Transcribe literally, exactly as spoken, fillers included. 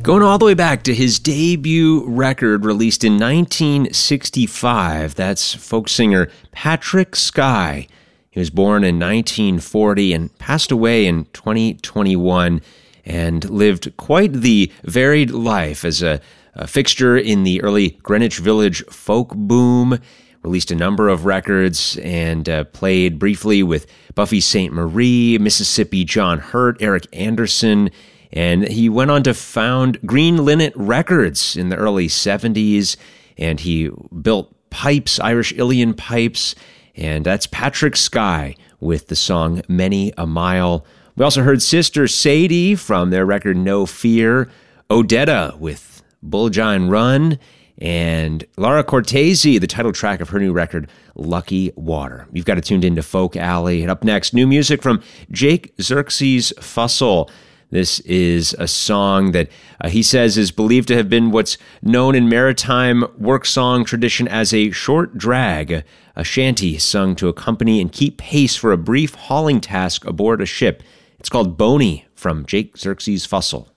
Going all the way back to his debut record released in nineteen sixty-five, that's folk singer Patrick Skye. He was born in nineteen forty and passed away in twenty twenty-one and lived quite the varied life as a, a fixture in the early Greenwich Village folk boom, released a number of records and uh, played briefly with Buffy Sainte-Marie, Mississippi John Hurt, Eric Anderson, and he went on to found Green Linnet Records in the early seventies, and he built pipes, Irish Ilian pipes, and that's Patrick Skye with the song Many a Mile. We also heard Sister Sadie from their record No Fear, Odetta with Bulgine Run, and Lara Cortese, the title track of her new record, Lucky Water. You've got it tuned into Folk Alley. And up next, new music from Jake Xerxes Fussell. This is a song that uh, he says is believed to have been what's known in maritime work song tradition as a short drag, a shanty sung to accompany and keep pace for a brief hauling task aboard a ship. It's called Boney from Jake Xerxes Fussell.